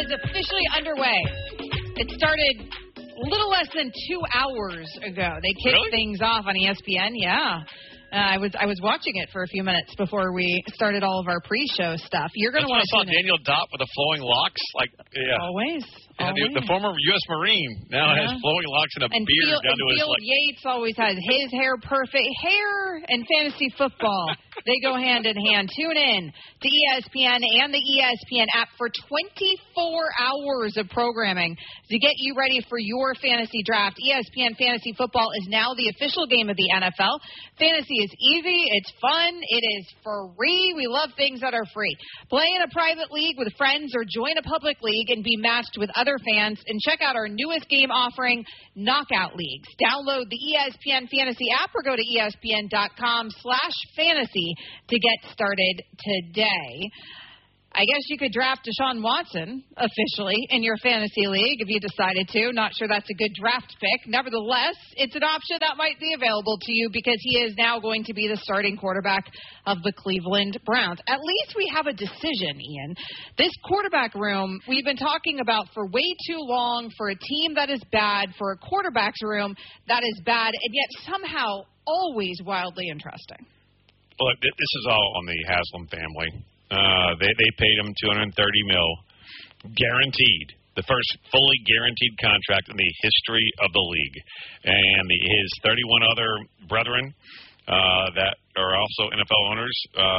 is officially underway. It started a little less than 2 hours ago. They kicked things off on ESPN. Yeah. I was watching it for a few minutes before we started all of our pre-show stuff. You're going to want to saw Daniel Dopp with the flowing locks. Always. The former U.S. Marine now has flowing locks and a beard down to his Field Yates always has his hair perfect. Hair and fantasy football, they go hand in hand. Tune in to ESPN and the ESPN app for 24 hours of programming to get you ready for your fantasy draft. ESPN Fantasy Football is now the official game of the NFL. Fantasy is easy. It's fun. It is free. We love things that are free. Play in a private league with friends or join a public league and be matched with other fans. And check out our newest game offering, Knockout Leagues. Download the ESPN Fantasy app or go to ESPN.com/fantasy to get started today. I guess you could draft Deshaun Watson officially in your fantasy league if you decided to. Not sure that's a good draft pick. Nevertheless, it's an option that might be available to you because he is now going to be the starting quarterback of the Cleveland Browns. At least we have a decision, Ian. This quarterback room we've been talking about for way too long, for a team that is bad, for a quarterback's room that is bad, and yet somehow always wildly interesting. Well, this is all on the Haslam family. They paid him $230 million, guaranteed. The first fully guaranteed contract in the history of the league. And his 31 other brethren that are also NFL owners,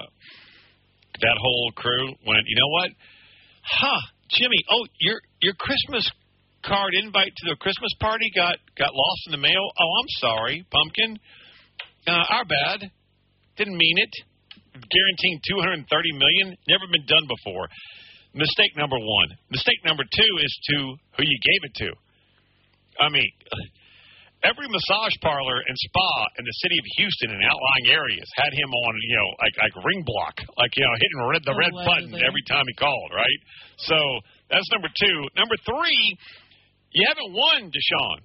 that whole crew went, you know what? Jimmy, your Christmas card invite to the Christmas party got lost in the mail? Oh, I'm sorry, Pumpkin. Our bad. Didn't mean it. Guaranteeing $230 million, never been done before. Mistake number one. Mistake number two is to who you gave it to. I mean, every massage parlor and spa in the city of Houston and outlying areas had him on, like ring block, hitting the red button every time he called, right? So that's number two. Number three, you haven't won, Deshaun.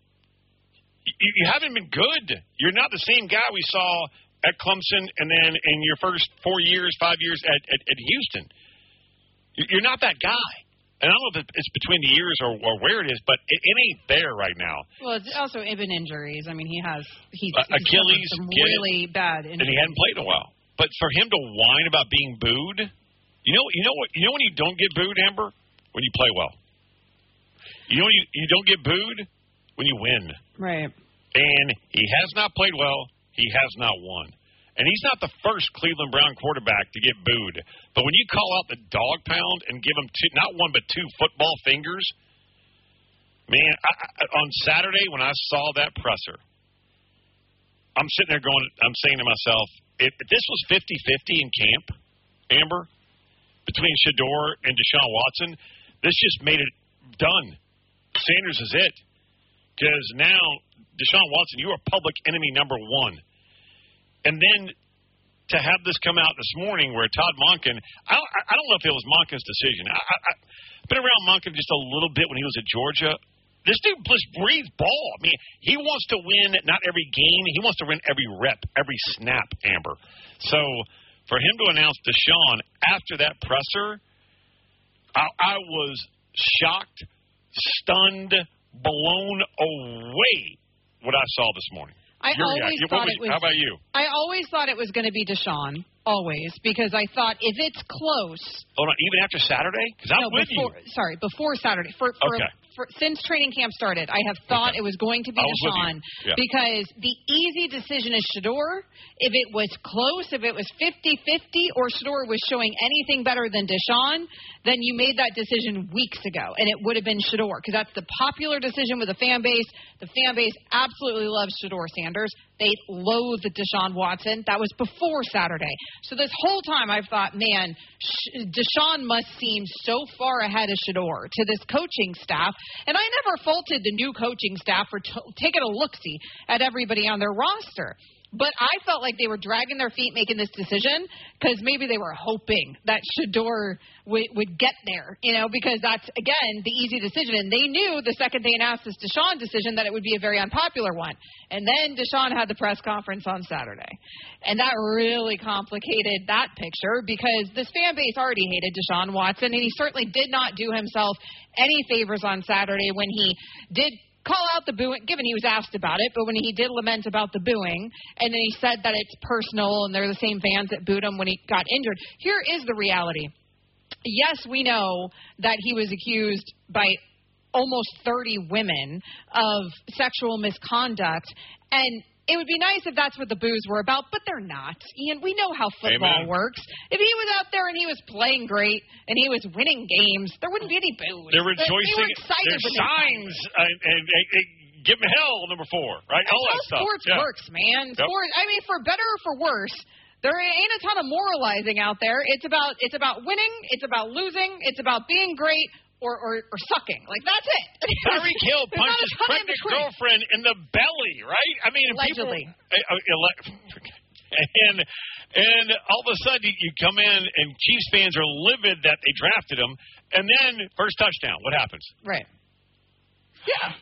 You haven't been good. You're not the same guy we saw at Clemson, and then in your first 5 years at Houston. You're not that guy. And I don't know if it's between the years or where it is, but it ain't there right now. Well, it's also even injuries. I mean, he's Achilles, some really bad injuries. And he hadn't played in a while. But for him to whine about being booed, you know when you don't get booed, Amber? When you play well. You don't get booed when you win. Right. And he has not played well. He has not won. And he's not the first Cleveland Brown quarterback to get booed. But when you call out the dog pound and give him not one but two football fingers, man, on Saturday when I saw that presser, I'm sitting there I'm saying to myself, if this was 50-50 in camp, Amber, between Shedeur and Deshaun Watson, this just made it done. Sanders is it. Because now, Deshaun Watson, you are public enemy number one. And then to have this come out this morning where Todd Monken, I don't know if it was Monken's decision. I've been around Monken just a little bit when he was at Georgia. This dude just breathes ball. I mean, he wants to win not every game. He wants to win every rep, every snap, Amber. So for him to announce Deshaun after that presser, I was shocked, stunned, blown away what I saw this morning. How about you? I always thought it was going to be Deshaun, always, because I thought if it's close. Hold on, even after Saturday? Because I'm with you. Sorry, before Saturday. Since training camp started, I have thought it was going to be Deshaun because the easy decision is Shedeur. If it was close, if it was 50-50 or Shedeur was showing anything better than Deshaun, then you made that decision weeks ago, and it would have been Shedeur because that's the popular decision with the fan base. The fan base absolutely loves Shedeur Sanders. They loathe Deshaun Watson. That was before Saturday. So this whole time I've thought, man, Deshaun must seem so far ahead of Shedeur to this coaching staff. And I never faulted the new coaching staff for taking a look-see at everybody on their roster. But I felt like they were dragging their feet making this decision because maybe they were hoping that Shedeur would get there, because that's, again, the easy decision. And they knew the second they announced this Deshaun decision that it would be a very unpopular one. And then Deshaun had the press conference on Saturday. And that really complicated that picture because this fan base already hated Deshaun Watson, and he certainly did not do himself any favors on Saturday when he did call out the booing, given he was asked about it, but when he did lament about the booing, and then he said that it's personal and they're the same fans that booed him when he got injured. Here is the reality. Yes, we know that he was accused by almost 30 women of sexual misconduct, and it would be nice if that's what the boos were about, but they're not. Ian, we know how football works. If he was out there and he was playing great and he was winning games, there wouldn't be any boos. They're rejoicing. They were excited. There's signs and give him hell, number 4, right? That's all that how stuff. Sports works, man. Yep. Sports, for better or for worse, there ain't a ton of moralizing out there. It's about winning. It's about losing. It's about being great. Or sucking. Like, that's it. Tyreek Hill punched his pregnant girlfriend in the belly, right? Allegedly. And all of a sudden you come in and Chiefs fans are livid that they drafted him, and then first touchdown, what happens? Right. Yeah.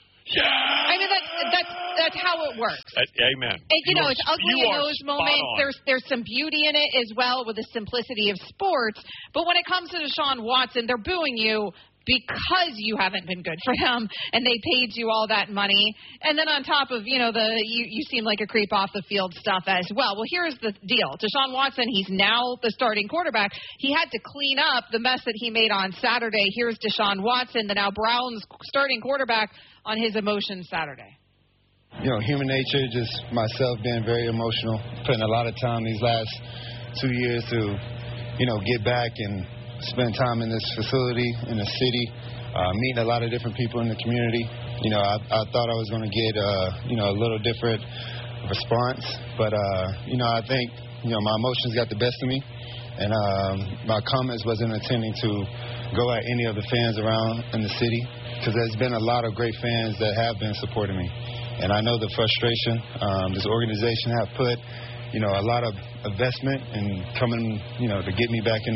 That's how it works. Amen. And it's ugly in those moments. There's some beauty in it as well with the simplicity of sports. But when it comes to Deshaun Watson, they're booing you because you haven't been good for him, and they paid you all that money. And then on top of, you seem like a creep off the field stuff as well. Well, here's the deal. Deshaun Watson, he's now the starting quarterback. He had to clean up the mess that he made on Saturday. Here's Deshaun Watson, the now Browns starting quarterback, on his emotions Saturday. Human nature, just myself being very emotional, putting a lot of time these last 2 years to, get back and spend time in this facility, in the city, meeting a lot of different people in the community. I thought I was going to get, a little different response. But, I think, my emotions got the best of me. And my comments wasn't intending to go at any of the fans around in the city, because there's been a lot of great fans that have been supporting me. And I know the frustration this organization have put, a lot of investment in coming, to get me back in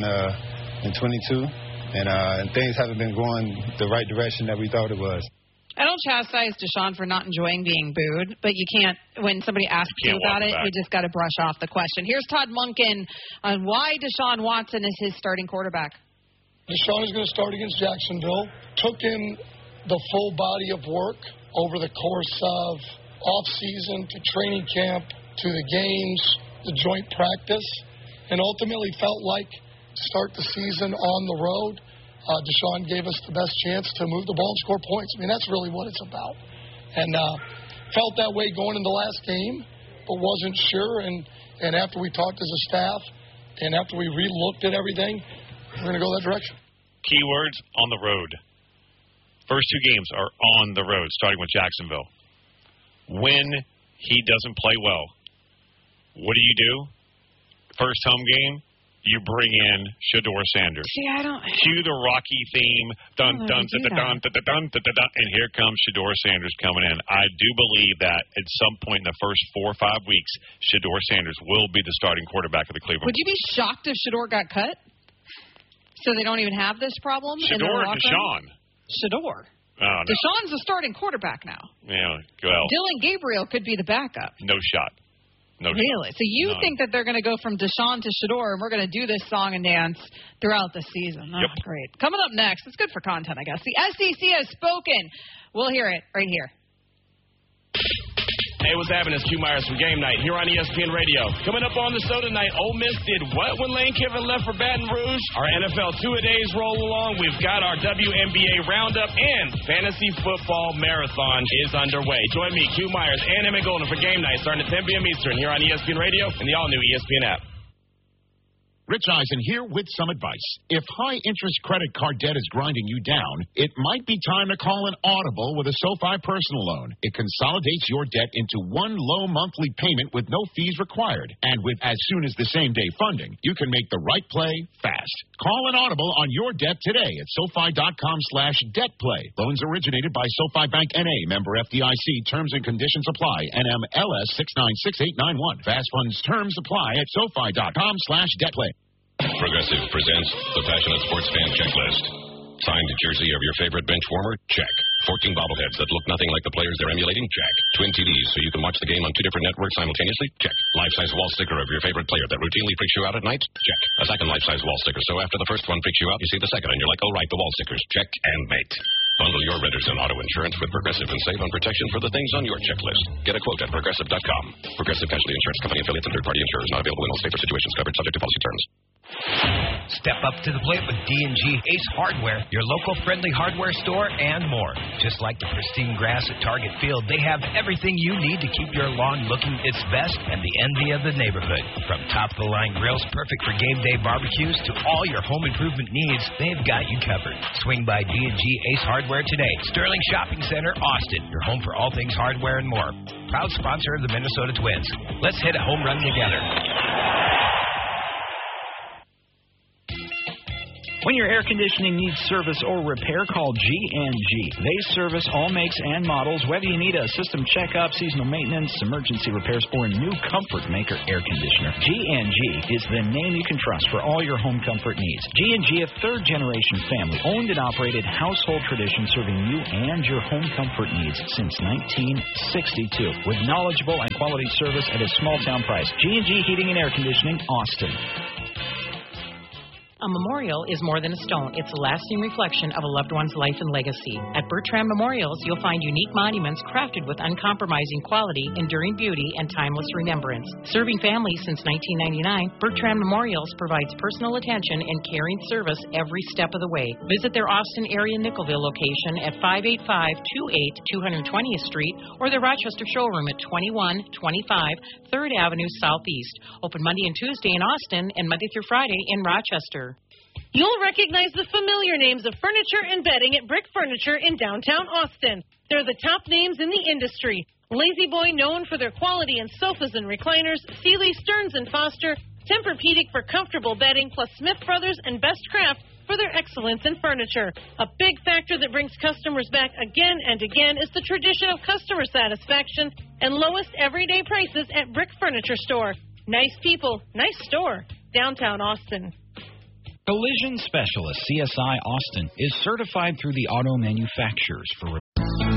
22, and things haven't been going the right direction that we thought it was. I don't chastise Deshaun for not enjoying being booed, but you can't, when somebody asks you about it, you just got to brush off the question. Here's Todd Monken on why Deshaun Watson is his starting quarterback. Deshaun is going to start against Jacksonville. Took in the full body of work over the course of off-season to training camp to the games, the joint practice, and ultimately felt like to start the season on the road, Deshaun gave us the best chance to move the ball and score points. That's really what it's about. And felt that way going into the last game, but wasn't sure. And after we talked as a staff and after we re-looked at everything, we're going to go that direction. Keywords: on the road. First 2 games are on the road, starting with Jacksonville. When he doesn't play well, what do? First home game, you bring in Shedeur Sanders. See, I don't. Cue the Rocky theme. Dun, dun, dun, dun, dun, dun, dun, dun, dun, and here comes Shedeur Sanders coming in. I do believe that at some point in the first 4 or 5 weeks, Shedeur Sanders will be the starting quarterback of the Cleveland. Would you be shocked if Shedeur got cut? So they don't even have this problem? Shedeur or Deshaun? Shedeur. Oh, no. Deshaun's the starting quarterback now. Yeah, well. Dylan Gabriel could be the backup. No shot. No really? shot. So you think that they're going to go from Deshaun to Shedeur, and we're going to do this song and dance throughout the season? Oh, yep. Great. Coming up next, it's good for content, I guess. The SEC has spoken. We'll hear it right here. Hey, what's happening? It's Q Myers from Game Night here on ESPN Radio. Coming up on the show tonight, Ole Miss did what when Lane Kiffin left for Baton Rouge? Our NFL two-a-days roll along. We've got our WNBA roundup, and Fantasy Football Marathon is underway. Join me, Q Myers, and Emmett Golden for Game Night starting at 10 p.m. Eastern here on ESPN Radio and the all-new ESPN app. Rich Eisen here with some advice. If high-interest credit card debt is grinding you down, it might be time to call an Audible with a SoFi personal loan. It consolidates your debt into one low monthly payment with no fees required. And with as soon as the same-day funding, you can make the right play fast. Call an Audible on your debt today at SoFi.com/debtplay. Loans originated by SoFi Bank N.A. Member FDIC. Terms and conditions apply. NMLS 696891. Fast funds terms apply at SoFi.com/debtplay. Progressive presents the Passionate Sports Fan Checklist. Signed jersey of your favorite bench warmer? Check. 14 bobbleheads that look nothing like the players they're emulating? Check. Twin TVs so you can watch the game on 2 different networks simultaneously? Check. Life-size wall sticker of your favorite player that routinely freaks you out at night? Check. A second life-size wall sticker, so after the first one freaks you out, you see the second, and you're like, oh, right, the wall stickers. Check and mate. Bundle your renters and auto insurance with Progressive and save on protection for the things on your checklist. Get a quote at Progressive.com. Progressive Casualty Insurance Company affiliates and third-party insurers not available in all states or situations covered subject to policy terms. Step up to the plate with D&G Ace Hardware, your local friendly hardware store and more. Just like the pristine grass at Target Field, they have everything you need to keep your lawn looking its best and the envy of the neighborhood. From top-of-the-line grills perfect for game day barbecues to all your home improvement needs, they've got you covered. Swing by D&G Ace Hardware today. Sterling Shopping Center, Austin, your home for all things hardware and more. Proud sponsor of the Minnesota Twins. Let's hit a home run together. When your air conditioning needs service or repair, call G&G. They service all makes and models, whether you need a system checkup, seasonal maintenance, emergency repairs, or a new Comfort Maker air conditioner. G&G is the name you can trust for all your home comfort needs. G&G, a third-generation family, owned and operated household tradition serving you and your home comfort needs since 1962. With knowledgeable and quality service at a small-town price. G&G Heating and Air Conditioning, Austin. A memorial is more than a stone. It's a lasting reflection of a loved one's life and legacy. At Bertram Memorials, you'll find unique monuments crafted with uncompromising quality, enduring beauty, and timeless remembrance. Serving families since 1999, Bertram Memorials provides personal attention and caring service every step of the way. Visit their Austin area Nickelville location at 58528 220th Street or their Rochester showroom at 2125 3rd Avenue Southeast. Open Monday and Tuesday in Austin and Monday through Friday in Rochester. You'll recognize the familiar names of furniture and bedding at Brick Furniture in downtown Austin. They're the top names in the industry. Lazy Boy, known for their quality in sofas and recliners, Sealy, Stearns & Foster, Tempur-Pedic for comfortable bedding, plus Smith Brothers and Best Craft for their excellence in furniture. A big factor that brings customers back again and again is the tradition of customer satisfaction and lowest everyday prices at Brick Furniture Store. Nice people, nice store, downtown Austin. Collision Specialist CSI Austin is certified through the auto manufacturers for